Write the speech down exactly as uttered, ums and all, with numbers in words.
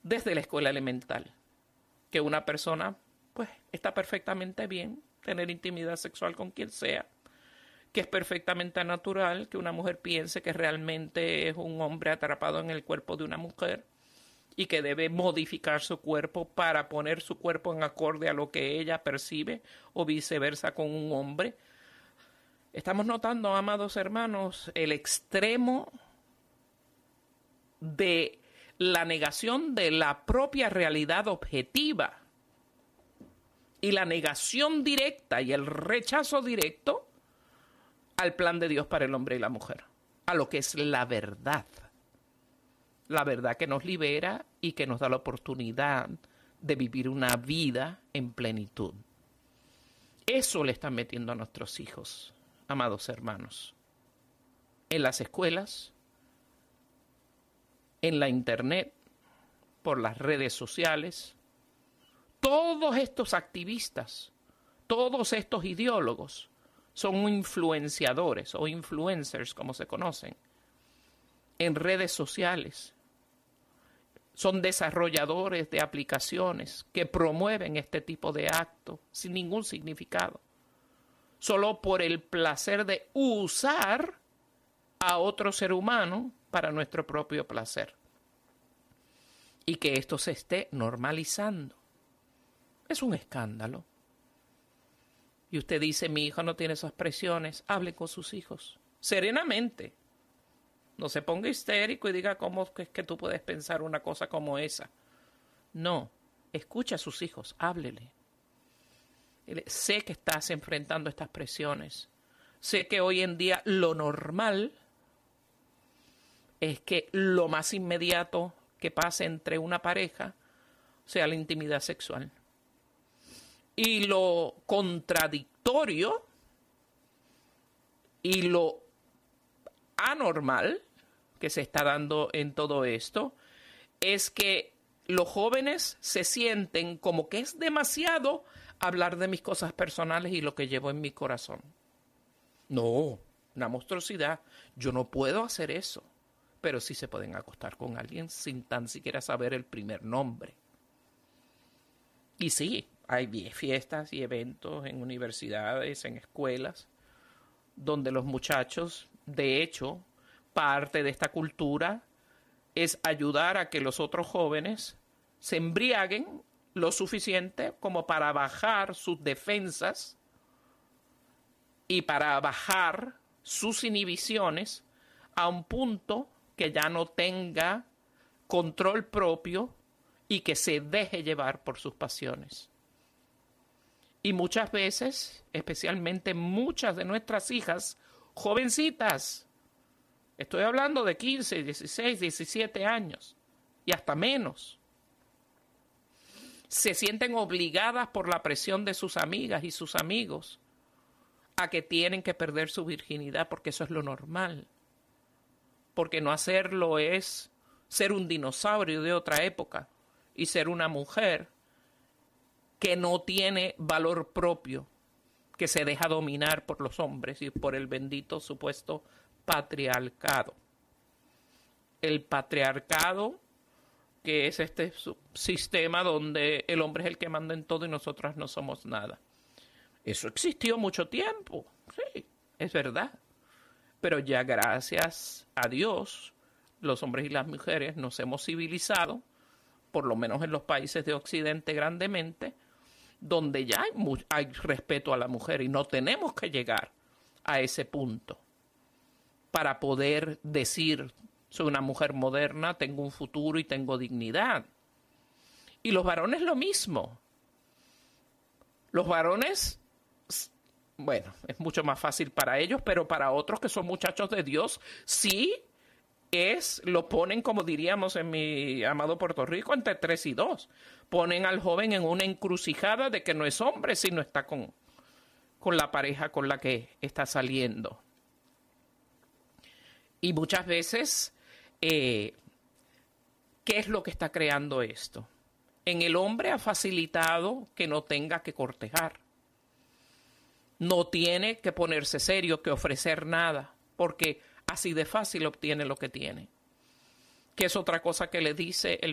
desde la escuela elemental, que una persona pues está perfectamente bien tener intimidad sexual con quien sea, que es perfectamente natural que una mujer piense que realmente es un hombre atrapado en el cuerpo de una mujer y que debe modificar su cuerpo para poner su cuerpo en acorde a lo que ella percibe o viceversa con un hombre. Estamos notando, amados hermanos, el extremo de la negación de la propia realidad objetiva y la negación directa y el rechazo directo al plan de Dios para el hombre y la mujer, a lo que es la verdad. La verdad que nos libera y que nos da la oportunidad de vivir una vida en plenitud. Eso le están metiendo a nuestros hijos, amados hermanos, en las escuelas, en la internet, por las redes sociales. Todos estos activistas, todos estos ideólogos son influenciadores o influencers, como se conocen, en redes sociales. Son desarrolladores de aplicaciones que promueven este tipo de actos sin ningún significado, solo por el placer de usar a otro ser humano para nuestro propio placer. Y que esto se esté normalizando. Es un escándalo. Y usted dice, mi hijo no tiene esas presiones. Hable con sus hijos, serenamente. No se ponga histérico y diga cómo es que tú puedes pensar una cosa como esa. No, escucha a sus hijos, háblele. Sé que estás enfrentando estas presiones. Sé que hoy en día lo normal es que lo más inmediato que pase entre una pareja sea la intimidad sexual. Y lo contradictorio y lo anormal que se está dando en todo esto es que los jóvenes se sienten como que es demasiado hablar de mis cosas personales y lo que llevo en mi corazón. No, una monstruosidad. Yo no puedo hacer eso. Pero sí se pueden acostar con alguien sin tan siquiera saber el primer nombre. Y sí, hay fiestas y eventos en universidades, en escuelas, donde los muchachos, de hecho, parte de esta cultura es ayudar a que los otros jóvenes se embriaguen lo suficiente como para bajar sus defensas y para bajar sus inhibiciones a un punto que ya no tenga control propio y que se deje llevar por sus pasiones. Y muchas veces, especialmente muchas de nuestras hijas, jovencitas, estoy hablando de quince, dieciséis, diecisiete años y hasta menos, se sienten obligadas por la presión de sus amigas y sus amigos a que tienen que perder su virginidad porque eso es lo normal. Porque no hacerlo es ser un dinosaurio de otra época y ser una mujer que no tiene valor propio, que se deja dominar por los hombres y por el bendito supuesto patriarcado. El patriarcado, que es este sistema donde el hombre es el que manda en todo y nosotras no somos nada. Eso existió mucho tiempo, sí, es verdad. Pero ya gracias a Dios, los hombres y las mujeres nos hemos civilizado, por lo menos en los países de Occidente grandemente, donde ya hay, mu- hay respeto a la mujer y no tenemos que llegar a ese punto para poder decir, soy una mujer moderna, tengo un futuro y tengo dignidad. Y los varones lo mismo. Los varones... Bueno, es mucho más fácil para ellos, pero para otros que son muchachos de Dios, sí es, lo ponen, como diríamos en mi amado Puerto Rico, entre tres y dos. Ponen al joven en una encrucijada de que no es hombre si no está con, con la pareja con la que está saliendo. Y muchas veces, eh, ¿qué es lo que está creando esto? En el hombre ha facilitado que no tenga que cortejar. No tiene que ponerse serio, que ofrecer nada, porque así de fácil obtiene lo que tiene. Que es otra cosa que le dice el